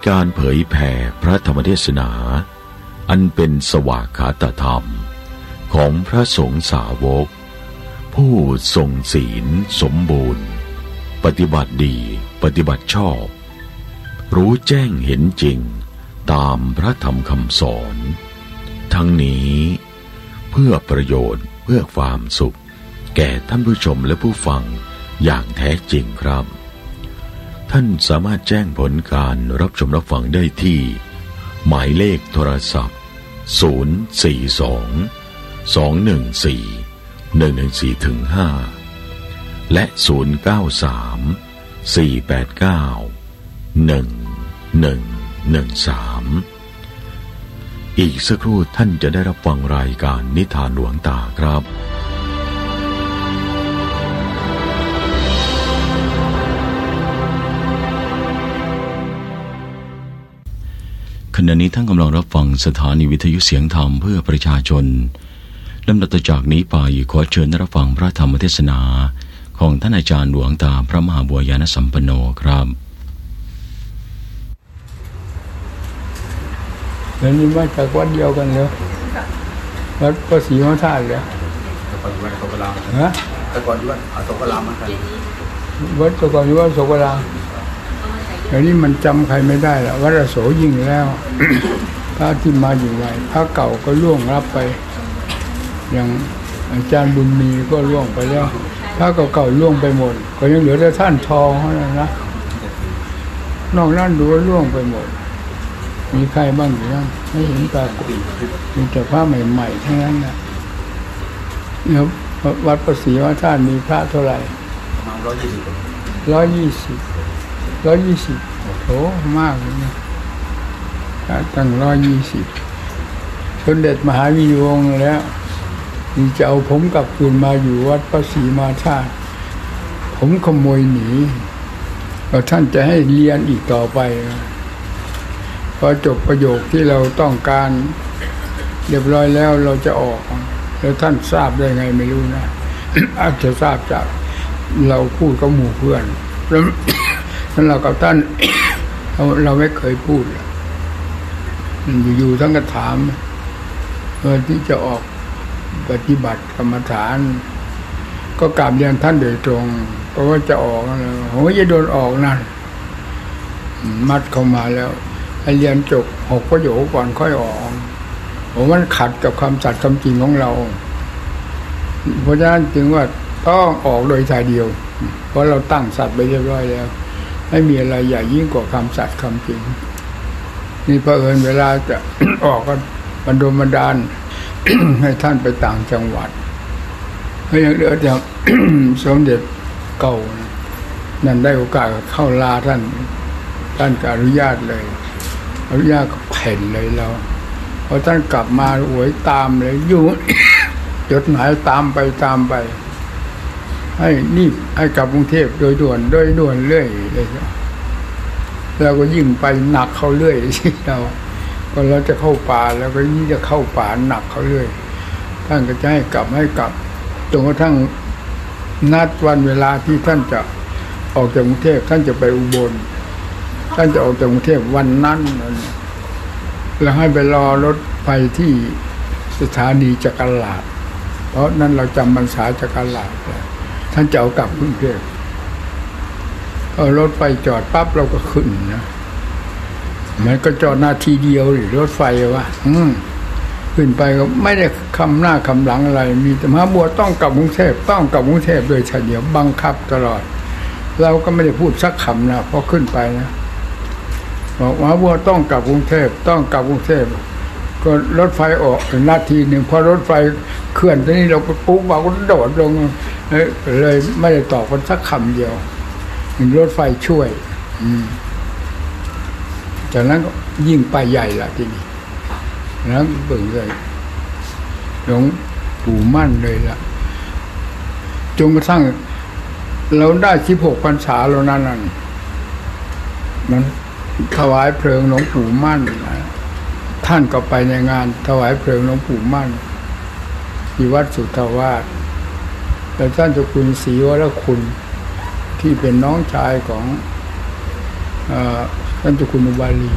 การเผยแผ่พระธรรมเทศนาอันเป็นสวากขาตธรรมของพระสงฆ์สาวกผู้ทรงศีลสมบูรณ์ปฏิบัติดีปฏิบัติชอบรู้แจ้งเห็นจริงตามพระธรรมคำสอนทั้งนี้เพื่อประโยชน์เพื่อความสุขแก่ท่านผู้ชมและผู้ฟังอย่างแท้จริงครับท่านสามารถแจ้งผลการรับชมรับฟังได้ที่หมายเลขโทรศัพท์042-214-114-5และ093-489-1113อีกสักครู่ท่านจะได้รับฟังรายการนิทานหลวงตาครับขณะนี้ท่านกำลังรับฟังสถานีวิทยุเสียงธรรมเพื่อประชาชนลำดับต่อจากนี้ไปขอเชิญรับฟังพระธรรมเทศนาของท่านอาจารย์หลวงตาพระมหาบัวยานสัมปันโนครับแล้วนี่มาจากวัดเดียวกันเหรอวัดพระศรีมหาธาตุเหรอแต่ก่อนอยู่วัดโสกรามฮะแต่ก่อนอยู่วัดโสกรามเหมือนกันวัดแต่ก่อนอยู่วัดโสกรามเดี๋ยวนี้มันจำใครไม่ได้แล้ววัดอโศยิ่งแล้ว พระที่มาอยู่ใหม่พระเก่าก็ล่วงรับไปอย่างอาจารย์บุญมีก็ล่วงไปแล้วพระเก่าๆล่วงไปหมดก็ยังเหลือแต่ท่านทองเท่านั้นนะนอกนั้นดูว่าล่วงไปหมดมีใครบ้างอยู่นั่นไม่เห็นปรากฏมีแต่พระใหม่ๆทั้งนั้นนะเนี่ยวัดพระศรีมหาธาตุมีพระเท่าไหร่ประมาณ120 โอ้โหมากเลยนะตั้ง120สมเด็จมหาวิวงศ์แล้วนี่จะเอาผมกลับคืนมาอยู่วัดพระศรีมหาธาตุผมขโมยหนีแล้วท่านจะให้เรียนอีกต่อไปพอจบประโยคที่เราต้องการเรียบร้อยแล้วเราจะออกแล้วท่านทราบได้ไงไม่รู้นะ อาจจะทราบจากเราพูดกับหมู่เพื่อนแล้วเรากับท่าน เราไม่เคยพูดอยู่ๆท่านก็ถามที่จะออกปฏิบัติกรรมฐานก็กราบเรียนท่านโดยตรงเพราะว่าจะออกผมก็จะโดนออกนั่นมัดเข้ามาแล้วให้เรียนจบ6ประโยคก่อนค่อยออกผมมันขัดกับคำสัตย์คำจริงของเราเพราะฉะนั้นจึงว่าต้องออกโดยท่าเดียวเพราะเราตั้งสัตย์ไปเรียบร้อยแล้วไม่มีอะไรใหญ่ยิ่งกว่าคำสัตย์คำจริงนี่เผอิญเวลาจะ ออกก็บันดาล ให้ท่านไปต่างจังหวัดให้ยังเหลือแต่ สมเด็จเก่านั่นได้โอกาสเข้าลาท่านก็อนุญาตเลยอนุญาตก็เพ่นเลยเราพอท่านกลับมาโวยตามเลยอยู่ จดหมายตามไปให้รีบให้กลับกรุงเทพโดยด่วนเรื่อยเลยเราก็ยิ่งไปหนักเขาเรื่อยที่เราจะเข้าป่าแล้วก็ยิ่งจะเข้าป่าหนักเขาเรื่อยท่านก็จะให้กลับจนกระทั่งนัดวันเวลาที่ท่านจะออกจากกรุงเทพท่านจะไปอุบลท่านจะออกจากกรุงเทพวันนั้นแล้วให้ไปรอรถไฟที่สถานีจักรลาดเพราะนั้นเราจำพรรษาจักรลาดท่านจะเอากลับกรุงเทพรถไฟจอดปั๊บเราก็ขึ้นนะมันก็จอดนาทีเดียวหรือรถไฟวะขึ้นไปก็ไม่ได้คำหน้าคำหลังอะไรมีแต่มหาบัวต้องกลับกรุงเทพโดยเฉลี่ยบังคับตลอดเราก็ไม่ได้พูดสักคำนะพอขึ้นไปนะบอกมหาบัวต้องกลับกรุงเทพก็รถไฟออกนาทีหนึ่งพอรถไฟเคลื่อนตอนนี้เราก็ปุ๊บเราก็โดดลงเลยไม่ได้ตอบกันสักคำเดียวรถไฟช่วยจากนั้นก็ยิ่งไปใหญ่ละทีนี้แล้วเบิ่งเลยหลวงปู่มั่นเลยละจนกระทั่งเราได้16พรรษาแล้วนั่นมันถวายเพลิงหลวงปู่มั่นท่านก็ไปในงานถวายเพลิงหลวงปู่มั่นที่วัดสุทธาวาสแล้วท่านเจ้าคุณศรีวรคุณที่เป็นน้องชายของท่านเจ้าคุณอุบาลี